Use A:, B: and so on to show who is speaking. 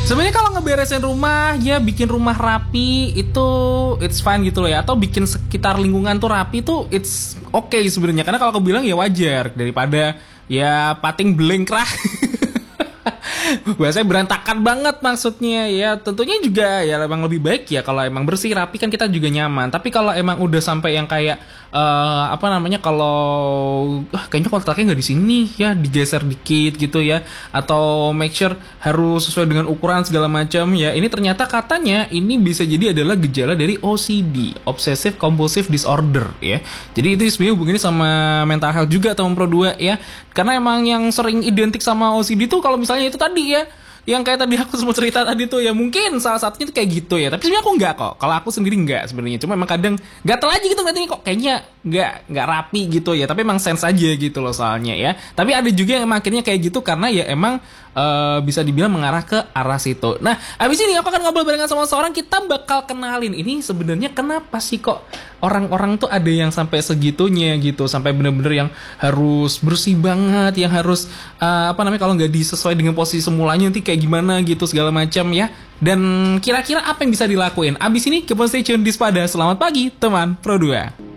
A: Sebenarnya kalau ngeberesin rumah, ya bikin rumah rapi itu it's fine gitu loh ya. Atau bikin sekitar lingkungan tuh rapi tuh it's okay sebenarnya. Karena kalau aku bilang ya wajar daripada ya pating belengkrah. Biasanya berantakan banget maksudnya ya. Tentunya juga ya emang lebih baik ya kalau emang bersih rapi kan kita juga nyaman. Tapi kalau emang udah sampai yang kayak apa namanya, kalau kayaknya kotaknya nggak di sini ya, digeser dikit gitu ya, atau make sure harus sesuai dengan ukuran segala macam ya. Ini ternyata katanya ini bisa jadi adalah gejala dari OCD, Obsessive Compulsive Disorder ya. Jadi itu sebenarnya hubungannya sama mental health juga teman Pro 2 ya. Karena emang yang sering identik sama OCD tuh kalau misalnya itu tadi ya, yang kayak tadi aku sempat cerita tadi tuh ya, mungkin salah satunya tuh kayak gitu ya. Tapi sebenarnya aku enggak kok. Kalau aku sendiri enggak sebenarnya. Cuma emang kadang gatel aja gitu ngeliatnya kok kayaknya enggak rapi gitu ya. Tapi emang sense aja gitu loh soalnya ya. Tapi ada juga yang emang akhirnya kayak gitu karena ya emang bisa dibilang mengarah ke arah situ. Nah, abis ini aku akan ngobrol barengan sama seorang, kita bakal kenalin ini sebenarnya kenapa sih kok orang-orang tuh ada yang sampai segitunya gitu, sampai bener-bener yang harus bersih banget, yang harus apa namanya, kalau nggak disesuai dengan posisi semulanya nanti kayak gimana gitu segala macam ya. Dan kira-kira apa yang bisa dilakuin? Abis ini keep stay tune di Spada. Selamat pagi teman Pro 2.